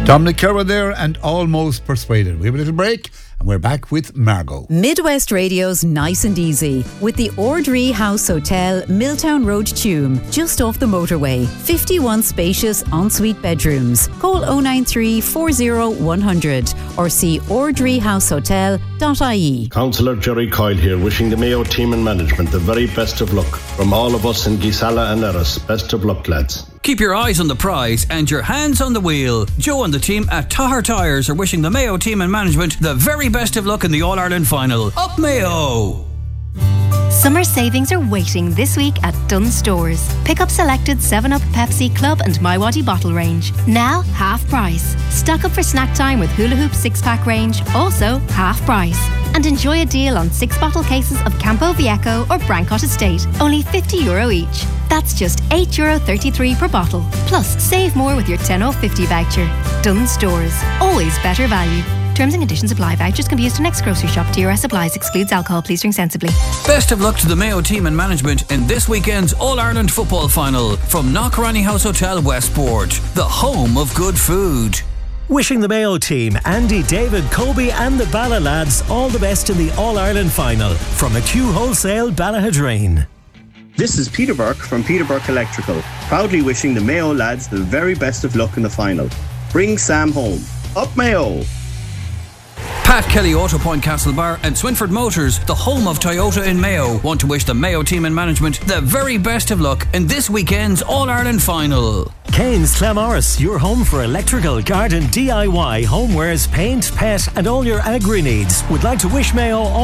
Dominic Kerr there and Almost Persuaded. We have a little break and we're back with Margot. Midwest Radio's Nice and Easy with the Ordree House Hotel, Milltown Road, Tuam, just off the motorway. 51 spacious ensuite bedrooms. Call 093 40 100 or see ordreehousehotel.ie. Councillor Jerry Coyle here, wishing the Mayo team and management the very best of luck. From all of us in Gisala and Erris, best of luck, lads. Keep your eyes on the prize and your hands on the wheel. Joe and the team at Tahar Tyres are wishing the Mayo team and management the very best of luck in the All-Ireland final. Up Mayo! Summer savings are waiting this week at Dunnes Stores. Pick up selected 7up, Pepsi, Club and MiWadi bottle range. Now half price. Stock up for snack time with Hula Hoop 6-pack range, also half price. And enjoy a deal on 6-bottle cases of Campo Viejo or Brancott Estate, only €50 each. That's just €8.33 per bottle. Plus, save more with your 10/50 voucher. Dunnes Stores. Always better value. Terms and conditions apply. Vouchers can be used to next grocery shop. DRS applies. Excludes alcohol. Please drink sensibly. Best of luck to the Mayo team and management in this weekend's All-Ireland football final from Knockranny House Hotel, Westport, the home of good food. Wishing the Mayo team, Andy, David, Kobe and the Bala lads all the best in the All-Ireland final from McHugh Wholesale, Ballaghadrain. This is Peter Burke from Peter Burke Electrical, proudly wishing the Mayo lads the very best of luck in the final. Bring Sam home. Up Mayo! Pat Kelly, Auto Point Castlebar and Swinford Motors, the home of Toyota in Mayo, want to wish the Mayo team and management the very best of luck in this weekend's All-Ireland final. Kane's Clamorris, your home for electrical, garden, DIY, homewares, paint, pet and all your agri needs, would like to wish Mayo all